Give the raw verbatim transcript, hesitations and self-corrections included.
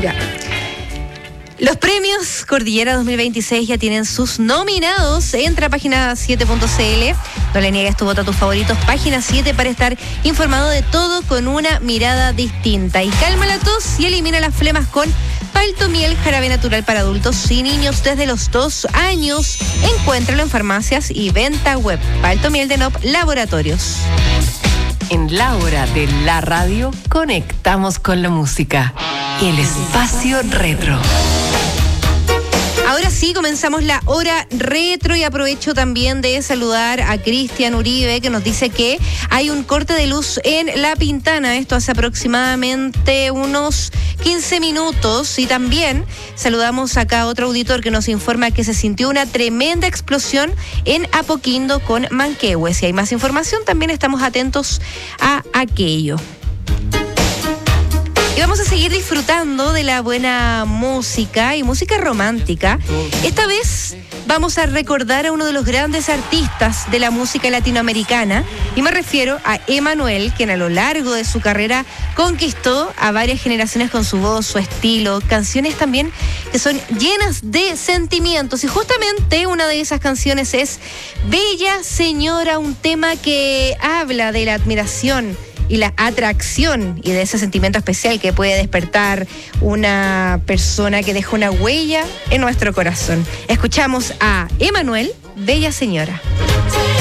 Ya. Los premios Cordillera dos mil veintiséis ya tienen sus nominados. Entra a página siete punto c l. No le niegues tu voto a tus favoritos. Página siete para estar informado de todo con una mirada distinta. Y calma la tos y elimina las flemas con Paltomiel, jarabe natural para adultos y niños desde los dos años. Encuéntralo en farmacias y venta web. Paltomiel de N O P Laboratorios. En la hora de la radio, conectamos con la música. El espacio retro. Ahora sí, comenzamos la hora retro y aprovecho también de saludar a Cristian Uribe, que nos dice que hay un corte de luz en La Pintana. Esto hace aproximadamente unos quince minutos. Y también saludamos acá a otro auditor que nos informa que se sintió una tremenda explosión en Apoquindo con Manquehue. Si hay más información, también estamos atentos a aquello. Y vamos a seguir disfrutando de la buena música y música romántica. Esta vez vamos a recordar a uno de los grandes artistas de la música latinoamericana, y me refiero a Emmanuel, quien a lo largo de su carrera conquistó a varias generaciones con su voz, su estilo, canciones también que son llenas de sentimientos. Y justamente una de esas canciones es Bella Señora, un tema que habla de la admiración y la atracción y de ese sentimiento especial que puede despertar una persona que deja una huella en nuestro corazón. Escuchamos a Emmanuel, Bella Señora.